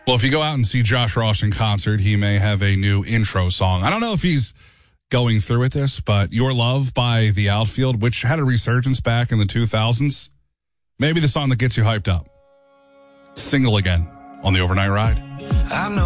Well, if you go out and see Josh Ross in concert, he may have a new intro song. I don't know if he's going through with this, but Your Love by The Outfield, which had a resurgence back in the 2000s, maybe the song that gets you hyped up. Single again on the Overnight Ride. I know